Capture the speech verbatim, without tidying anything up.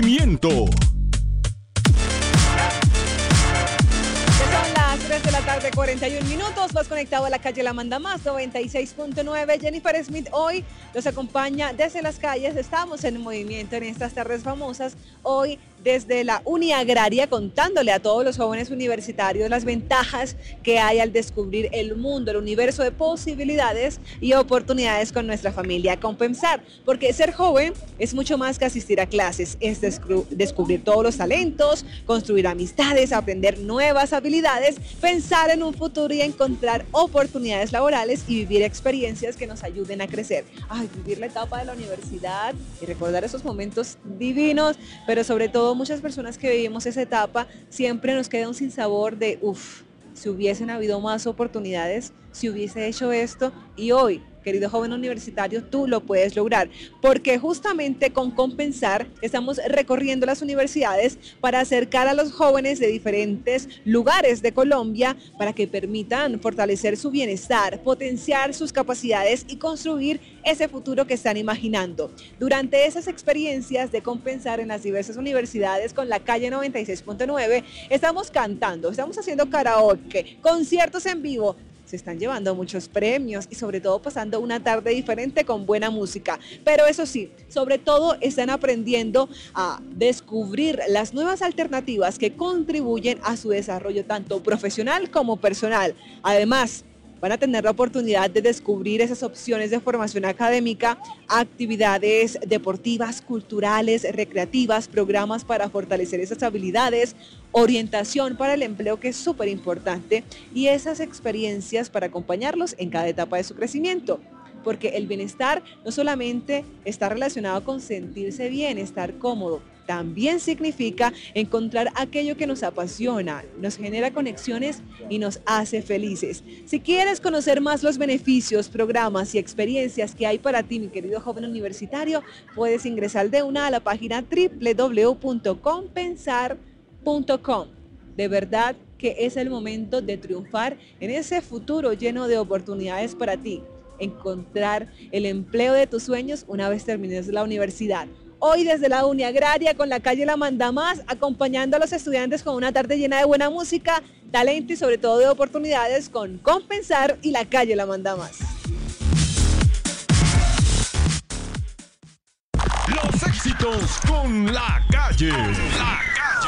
crecimiento. tres de la tarde, cuarenta y un minutos, vas conectado a la calle La Manda Más, noventa y seis punto nueve. Jennifer Smith hoy nos acompaña desde las calles. Estamos en movimiento en estas tardes famosas, hoy desde la Uniagraria, contándole a todos los jóvenes universitarios las ventajas que hay al descubrir el mundo, el universo de posibilidades y oportunidades con nuestra familia Compensar, porque ser joven es mucho más que asistir a clases, es descubrir todos los talentos, construir amistades, aprender nuevas habilidades, pensar en un futuro y encontrar oportunidades laborales y vivir experiencias que nos ayuden a crecer. Ay, vivir la etapa de la universidad y recordar esos momentos divinos, pero sobre todo muchas personas que vivimos esa etapa siempre nos queda un sinsabor de uff, si hubiesen habido más oportunidades, si hubiese hecho esto. Y hoy, querido joven universitario, tú lo puedes lograr, porque justamente con Compensar estamos recorriendo las universidades para acercar a los jóvenes de diferentes lugares de Colombia para que permitan fortalecer su bienestar, potenciar sus capacidades y construir ese futuro que están imaginando. Durante esas experiencias de Compensar en las diversas universidades con la calle noventa y seis punto nueve, estamos cantando, estamos haciendo karaoke, conciertos en vivo. Se están llevando muchos premios y sobre todo pasando una tarde diferente con buena música. Pero eso sí, sobre todo están aprendiendo a descubrir las nuevas alternativas que contribuyen a su desarrollo tanto profesional como personal. Además, van a tener la oportunidad de descubrir esas opciones de formación académica, actividades deportivas, culturales, recreativas, programas para fortalecer esas habilidades, orientación para el empleo, que es súper importante, y esas experiencias para acompañarlos en cada etapa de su crecimiento. Porque el bienestar no solamente está relacionado con sentirse bien, estar cómodo, también significa encontrar aquello que nos apasiona, nos genera conexiones y nos hace felices. Si quieres conocer más los beneficios, programas y experiencias que hay para ti, mi querido joven universitario, puedes ingresar de una a la página doble u doble u doble u punto compensar punto com. De verdad que es el momento de triunfar en ese futuro lleno de oportunidades para ti. Encontrar el empleo de tus sueños una vez termines la universidad. Hoy desde la Uniagraria con la calle La Manda Más, acompañando a los estudiantes con una tarde llena de buena música, talento y sobre todo de oportunidades con Compensar y la calle La Manda Más. Los éxitos con la calle. La